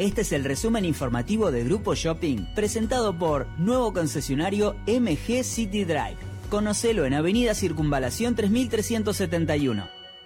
Este es el resumen informativo de Grupo Shopping, presentado por nuevo concesionario MG City Drive. Conocelo en Avenida Circunvalación 3371.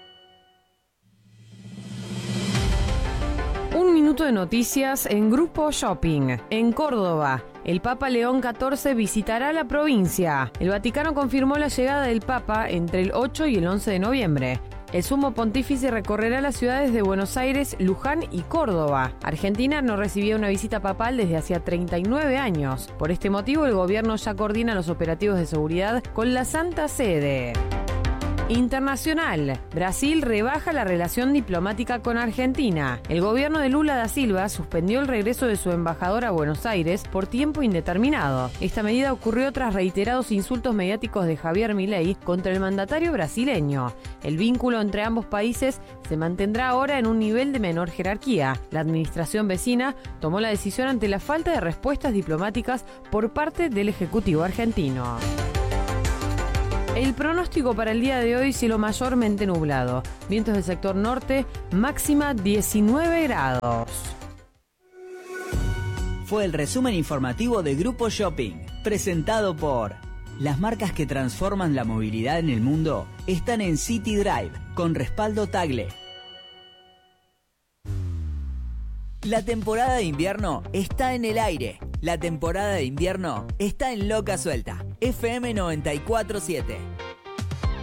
Un minuto de noticias en Grupo Shopping. En Córdoba, el Papa León XIV visitará la provincia. El Vaticano confirmó la llegada del Papa entre el 8 y el 11 de noviembre. El sumo pontífice recorrerá las ciudades de Buenos Aires, Luján y Córdoba. Argentina no recibía una visita papal desde hacía 39 años. Por este motivo, el gobierno ya coordina los operativos de seguridad con la Santa Sede. Internacional. Brasil rebaja la relación diplomática con Argentina. El gobierno de Lula da Silva suspendió el regreso de su embajador a Buenos Aires por tiempo indeterminado. Esta medida ocurrió tras reiterados insultos mediáticos de Javier Milei contra el mandatario brasileño. El vínculo entre ambos países se mantendrá ahora en un nivel de menor jerarquía. La administración vecina tomó la decisión ante la falta de respuestas diplomáticas por parte del Ejecutivo argentino. El pronóstico para el día de hoy: cielo mayormente nublado. Vientos del sector norte, máxima 19 grados. Fue el resumen informativo de Grupo Shopping, presentado por... Las marcas que transforman la movilidad en el mundo están en City Drive, con respaldo Tagle. La temporada de invierno está en el aire. La temporada de invierno está en Loca Suelta. FM 94.7.